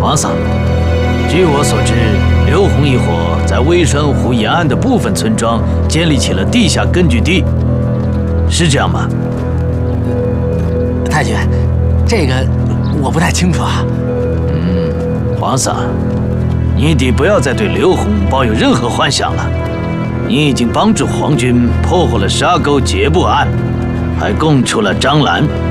皇上，据我所知，刘洪一伙在微山湖沿岸的部分村庄建立起了地下根据地，是这样吗？ 太君，这个我不太清楚啊。 皇上，你得不要再对刘洪抱有任何幻想了。你已经帮助皇军破获了沙沟劫部案，还供出了张兰。